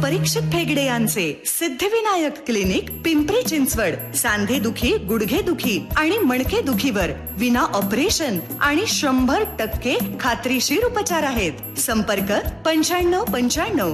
परीक्षित हेगडे यांचे सिद्धिविनायक क्लिनिक, पिंपरी चिंचवड. सांधे दुखी, गुडघे दुखी आणि मणके दुखीवर विना ऑपरेशन आणि 100% खात्रीशीर उपचार आहेत. संपर्क 9595